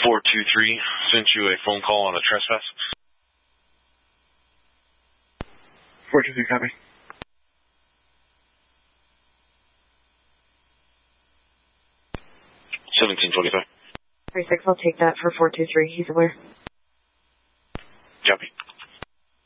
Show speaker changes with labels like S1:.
S1: 423 sent you a phone call on a trespass.
S2: 423, copy.
S1: 1725.
S3: 36, I'll take that for 423. He's aware.